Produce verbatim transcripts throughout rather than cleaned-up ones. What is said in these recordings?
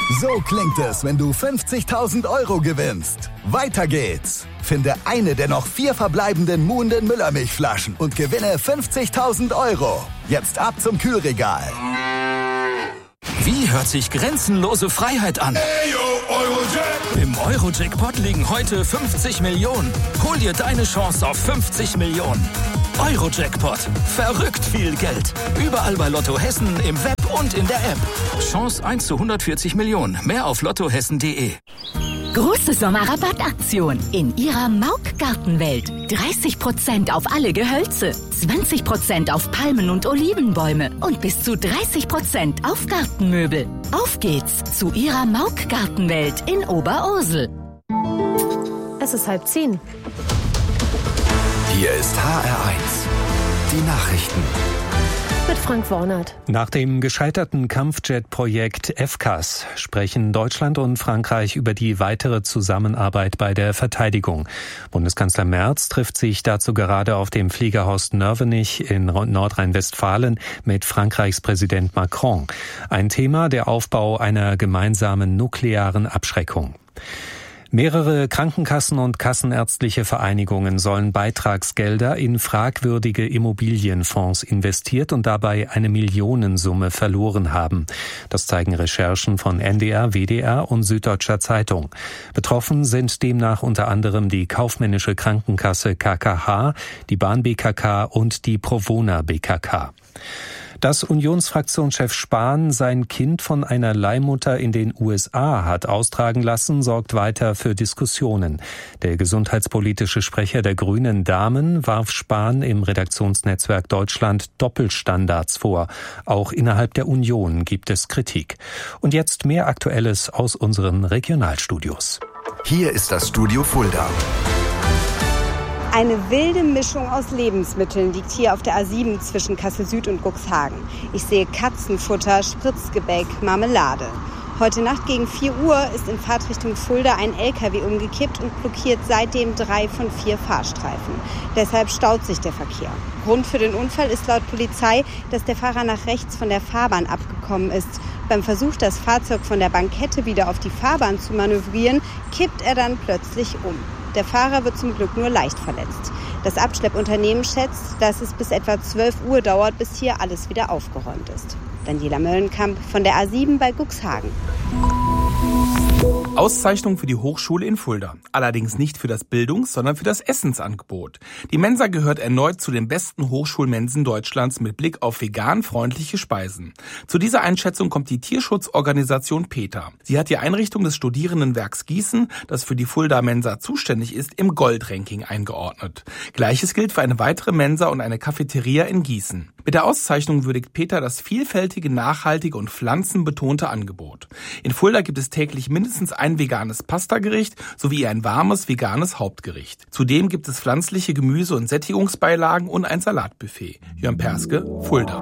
So klingt es, wenn du fünfzigtausend Euro gewinnst. Weiter geht's. Finde eine der noch vier verbleibenden Muhnden Müllermilchflaschen und gewinne fünfzigtausend Euro. Jetzt ab zum Kühlregal. Wie hört sich grenzenlose Freiheit an? Eurojackpot. Im Eurojackpot liegen heute fünfzig Millionen. Hol dir deine Chance auf fünfzig Millionen. Eurojackpot. Verrückt viel Geld. Überall bei Lotto Hessen, im Web und in der App. Chance eins zu hundertvierzig Millionen. Mehr auf lottohessen punkt de. Große Sommerrabattaktion in Ihrer Mauk-Gartenwelt. dreißig Prozent auf alle Gehölze, zwanzig Prozent auf Palmen und Olivenbäume und bis zu dreißig Prozent auf Gartenmöbel. Auf geht's zu Ihrer Mauk-Gartenwelt in Oberursel. Es ist halb zehn. Hier ist H R eins. Die Nachrichten. Mit Frank Wornert. Nach dem gescheiterten Kampfjet-Projekt F C A S sprechen Deutschland und Frankreich über die weitere Zusammenarbeit bei der Verteidigung. Bundeskanzler Merz trifft sich dazu gerade auf dem Flieger Horst Nörvenich in Nordrhein-Westfalen mit Frankreichs Präsident Macron. Ein Thema, der Aufbau einer gemeinsamen nuklearen Abschreckung. Mehrere Krankenkassen und kassenärztliche Vereinigungen sollen Beitragsgelder in fragwürdige Immobilienfonds investiert und dabei eine Millionensumme verloren haben. Das zeigen Recherchen von N D R, W D R und Süddeutscher Zeitung. Betroffen sind demnach unter anderem die kaufmännische Krankenkasse K K H, die Bahn B K K und die Provona B K K. Dass Unionsfraktionschef Spahn sein Kind von einer Leihmutter in den U S A hat austragen lassen, sorgt weiter für Diskussionen. Der gesundheitspolitische Sprecher der Grünen Damen warf Spahn im Redaktionsnetzwerk Deutschland Doppelstandards vor. Auch innerhalb der Union gibt es Kritik. Und jetzt mehr Aktuelles aus unseren Regionalstudios. Hier ist das Studio Fulda. Eine wilde Mischung aus Lebensmitteln liegt hier auf der A sieben zwischen Kassel Süd und Cuxhagen. Ich sehe Katzenfutter, Spritzgebäck, Marmelade. Heute Nacht gegen vier Uhr ist in Fahrtrichtung Fulda ein L K W umgekippt und blockiert seitdem drei von vier Fahrstreifen. Deshalb staut sich der Verkehr. Grund für den Unfall ist laut Polizei, dass der Fahrer nach rechts von der Fahrbahn abgekommen ist. Beim Versuch, das Fahrzeug von der Bankette wieder auf die Fahrbahn zu manövrieren, kippt er dann plötzlich um. Der Fahrer wird zum Glück nur leicht verletzt. Das Abschleppunternehmen schätzt, dass es bis etwa zwölf Uhr dauert, bis hier alles wieder aufgeräumt ist. Daniela Möllenkamp von der A sieben bei Cuxhagen. Auszeichnung für die Hochschule in Fulda. Allerdings nicht für das Bildungs-, sondern für das Essensangebot. Die Mensa gehört erneut zu den besten Hochschulmensen Deutschlands mit Blick auf vegan-freundliche Speisen. Zu dieser Einschätzung kommt die Tierschutzorganisation PETA. Sie hat die Einrichtung des Studierendenwerks Gießen, das für die Fulda Mensa zuständig ist, im Goldranking eingeordnet. Gleiches gilt für eine weitere Mensa und eine Cafeteria in Gießen. Mit der Auszeichnung würdigt PETA das vielfältige, nachhaltige und pflanzenbetonte Angebot. In Fulda gibt es täglich mindestens ein veganes Pastagericht sowie ein warmes veganes Hauptgericht. Zudem gibt es pflanzliche Gemüse- und Sättigungsbeilagen und ein Salatbuffet. Jörn Perske, Fulda.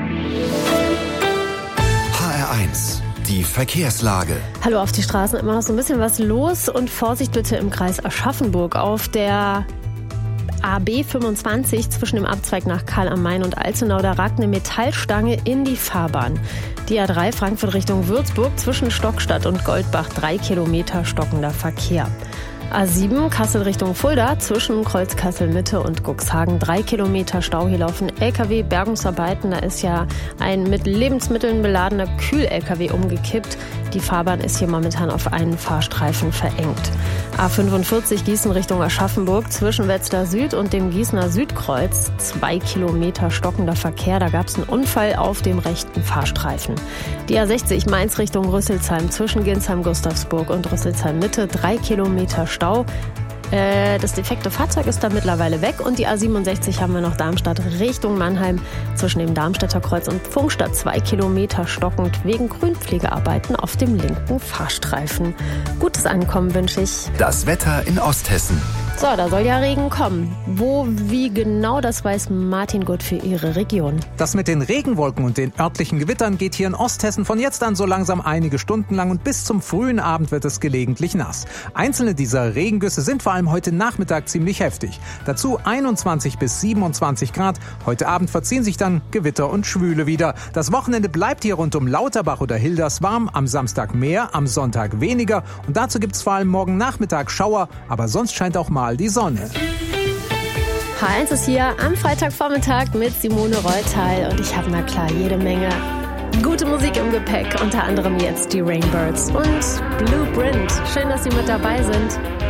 H R eins. Die Verkehrslage. Hallo, auf die Straßen immer noch so ein bisschen was los und Vorsicht bitte im Kreis Aschaffenburg auf der A B fünfundzwanzig zwischen dem Abzweig nach Karl am Main und Alzenau, da ragt eine Metallstange in die Fahrbahn. Die A drei Frankfurt Richtung Würzburg zwischen Stockstadt und Goldbach, drei Kilometer stockender Verkehr. A sieben Kassel Richtung Fulda zwischen Kreuz-Kassel Mitte und Cuxhagen, drei Kilometer Stau. Hier laufen L K W, Bergungsarbeiten. Da ist ja ein mit Lebensmitteln beladener Kühl-L K W umgekippt. Die Fahrbahn ist hier momentan auf einen Fahrstreifen verengt. A fünfundvierzig Gießen Richtung Aschaffenburg zwischen Wetzlar Süd und dem Gießener Südkreuz, zwei Kilometer stockender Verkehr. Da gab es einen Unfall auf dem rechten Fahrstreifen. Die A sechzig Mainz Richtung Rüsselsheim zwischen Ginsheim-Gustavsburg und Rüsselsheim Mitte, drei Kilometer Stau. Äh, das defekte Fahrzeug ist da mittlerweile weg und die A siebenundsechzig haben wir noch Darmstadt Richtung Mannheim zwischen dem Darmstädter Kreuz und Pfungstadt, zwei Kilometer stockend wegen Grünpflegearbeiten auf dem linken Fahrstreifen. Gutes Ankommen wünsche ich. Das Wetter in Osthessen. So, da soll ja Regen kommen. Wo, wie genau, das weiß Martin Gutt für Ihre Region. Das mit den Regenwolken und den örtlichen Gewittern geht hier in Osthessen von jetzt an so langsam einige Stunden lang und bis zum frühen Abend wird es gelegentlich nass. Einzelne dieser Regengüsse sind vor allem heute Nachmittag ziemlich heftig. Dazu einundzwanzig bis siebenundzwanzig Grad. Heute Abend verziehen sich dann Gewitter und Schwüle wieder. Das Wochenende bleibt hier rund um Lauterbach oder Hilders warm. Am Samstag mehr, am Sonntag weniger. Und dazu gibt es vor allem morgen Nachmittag Schauer. Aber sonst scheint auch mal die Sonne. H eins ist hier am Freitagvormittag mit Simone Reutal und ich habe na klar jede Menge gute Musik im Gepäck, unter anderem jetzt die Rainbirds und Blueprint. Schön, dass Sie mit dabei sind.